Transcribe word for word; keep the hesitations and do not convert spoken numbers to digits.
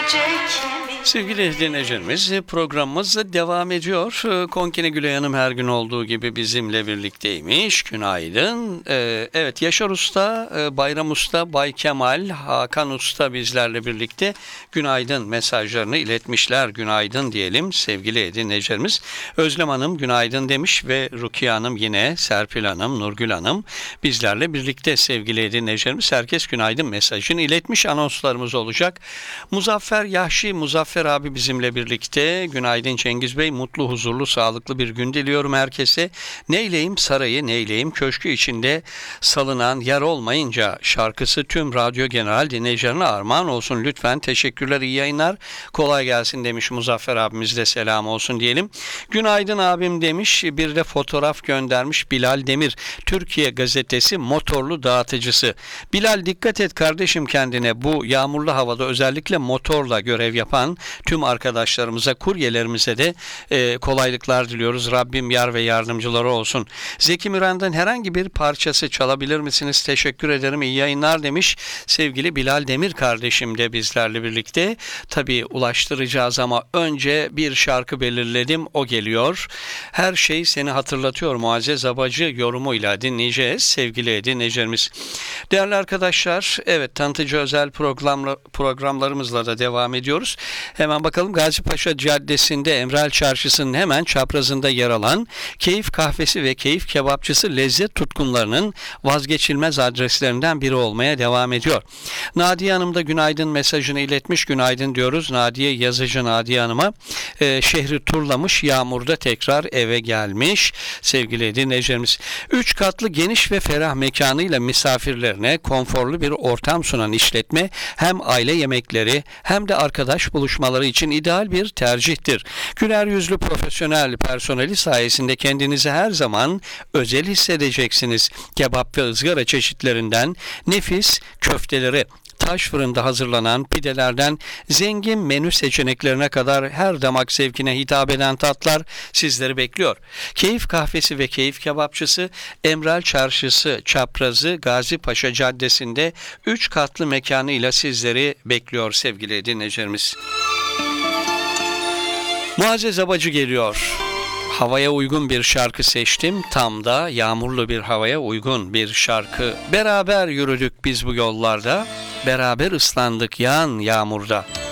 Sevgili dinleyicilerimiz, programımız devam ediyor. Konkine Gülay Hanım her gün olduğu gibi bizimle birlikteymiş. Günaydın. Ee, evet, Yaşar Usta, Bayram Usta, Bay Kemal, Hakan Usta bizlerle birlikte günaydın mesajlarını iletmişler. Günaydın diyelim sevgili dinleyicilerimiz. Özlem Hanım günaydın demiş ve Rukiye Hanım yine, Serpil Hanım, Nurgül Hanım bizlerle birlikte sevgili dinleyicilerimiz. Herkes günaydın mesajını iletmiş. Anonslarımız olacak. Muzaffer Yahşi, Muzaffer abi bizimle birlikte. Günaydın Cengiz Bey. Mutlu, huzurlu, sağlıklı bir gün diliyorum herkese. Neyleyim sarayı, neyleyim köşkü içinde salınan yer olmayınca şarkısı tüm radyo genel dinleyicilerine armağan olsun. Lütfen teşekkürler, iyi yayınlar. Kolay gelsin demiş Muzaffer abimiz de selam olsun diyelim. Günaydın abim demiş. Bir de fotoğraf göndermiş Bilal Demir. Türkiye Gazetesi motorlu dağıtıcısı. Bilal dikkat et kardeşim kendine. Bu yağmurlu havada özellikle motorla görev yapan tüm arkadaşlarımıza, kuryelerimize de e, kolaylıklar diliyoruz. Rabbim yar ve yardımcıları olsun. Zeki Müren'den herhangi bir parçası çalabilir misiniz? Teşekkür ederim. İyi yayınlar demiş. Sevgili Bilal Demir kardeşim de bizlerle birlikte. Tabii ulaştıracağız ama önce bir şarkı belirledim. O geliyor. Her şey seni hatırlatıyor. Muazzez Abacı yorumuyla dinleyeceğiz sevgili dinleyicilerimiz. Değerli arkadaşlar, evet tanıtıcı özel programla, programlarımızla da devam ediyoruz. Hemen bakalım, Gazipaşa Caddesi'nde Emrel Çarşısı'nın hemen çaprazında yer alan Keyif Kahvesi ve Keyif Kebapçısı lezzet tutkunlarının vazgeçilmez adreslerinden biri olmaya devam ediyor. Nadiye Hanım da günaydın mesajını iletmiş. Günaydın diyoruz Nadiye, yazıcı Nadiye Hanım'a. Ee, şehri turlamış, yağmurda tekrar eve gelmiş sevgili dinleyicilerimiz. Üç katlı geniş ve ferah mekanıyla misafirlerine konforlu bir ortam sunan işletme hem aile yemekleri hem de arkadaş buluşmaları için ideal bir tercihtir. Güler yüzlü profesyonel personeli sayesinde kendinizi her zaman özel hissedeceksiniz. Kebap ve ızgara çeşitlerinden nefis köfteleri, taş fırında hazırlanan pidelerden zengin menü seçeneklerine kadar her damak zevkine hitap eden tatlar sizleri bekliyor. Keyif Kahvesi ve Keyif Kebapçısı Emrel Çarşısı çaprazı Gazipaşa Caddesi'nde üç katlı mekanıyla sizleri bekliyor sevgili dinleyicilerimiz. Muazzez Abacı geliyor. Havaya uygun bir şarkı seçtim. Tam da yağmurlu bir havaya uygun bir şarkı. Beraber yürüdük biz bu yollarda. Beraber ıslandık yağan yağmurda.